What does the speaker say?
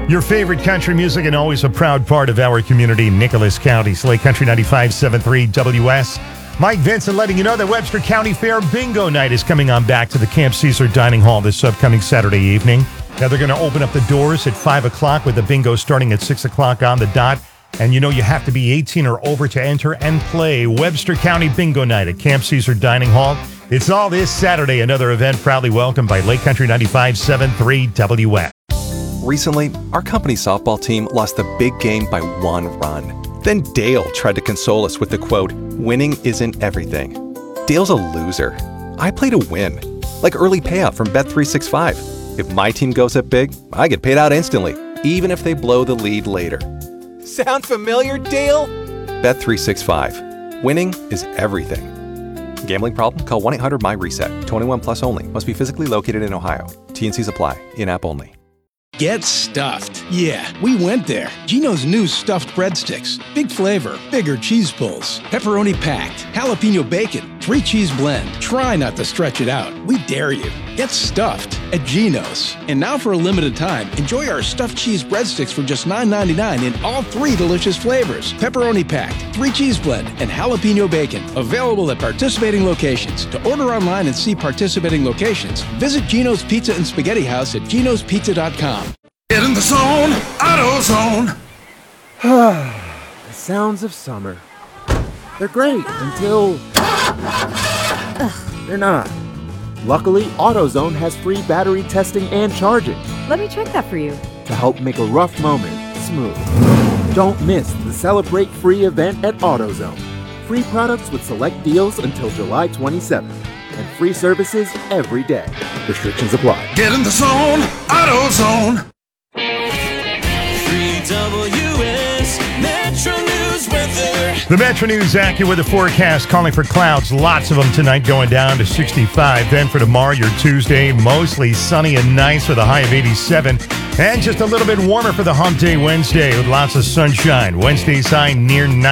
Your favorite country music and always a proud part of our community, Nicholas County. Slate Country 95.73 WS. Mike Vincent letting you know that Webster County Fair Bingo Night is coming on back to the Camp Caesar Dining Hall this upcoming Saturday evening. Now they're going to open up the doors at 5 o'clock with the bingo starting at 6 o'clock on the dot. And you know you have to be 18 or over to enter and play Webster County Bingo Night at Camp Caesar Dining Hall. It's all this Saturday. Another event proudly welcomed by Lake Country 95.73 WS. Recently, our company softball team lost the big game by 1 run. Then Dale tried to console us with the quote, "Winning isn't everything." Dale's a loser. I play to win. Like early payout from Bet365. If my team goes up big, I get paid out instantly, even if they blow the lead later. Sound familiar, Dale? Bet365. Winning is everything. Gambling problem? Call 1-800-MY-RESET. 21 plus only. Must be physically located in Ohio. T&Cs apply. In-app only. Get stuffed. Yeah, we went there. Geno's new stuffed breadsticks. Big flavor, bigger cheese pulls, pepperoni packed, jalapeno bacon, 3 cheese blend. Try not to stretch it out. We dare you. Get stuffed at Geno's. And now for a limited time, enjoy our stuffed cheese breadsticks for just $9.99 in all 3 delicious flavors. Pepperoni packed, 3 cheese blend, and jalapeno bacon. Available at participating locations. To order online and see participating locations, visit Geno's Pizza and Spaghetti House at genospizza.com. Get in the zone, AutoZone. The sounds of summer. They're great until they're not. Luckily, AutoZone has free battery testing and charging Let me check that for you. to help make a rough moment smooth. Don't miss the Celebrate Free event at AutoZone. Free products with select deals until July 27th. And free services every day. Restrictions apply. Get in the zone, AutoZone. 3WS Metro News weather. The Metro News AccuWeather forecast calling for clouds. Lots of them tonight going down to 65. Then for tomorrow, your Tuesday, mostly sunny and nice with a high of 87. And just a little bit warmer for the hump day Wednesday with lots of sunshine. Wednesday's high near 90.